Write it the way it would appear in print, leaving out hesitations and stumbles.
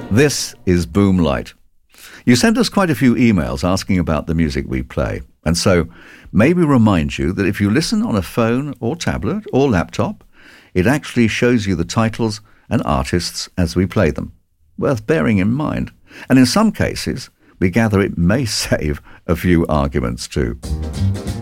This is Boomlight. You sent us quite a few emails asking about the music we play, and so may we remind you that if you listen on a phone or tablet or laptop, it actually shows you the titles and artists as we play them. Worth bearing in mind. And in some cases, we gather it may save a few arguments too.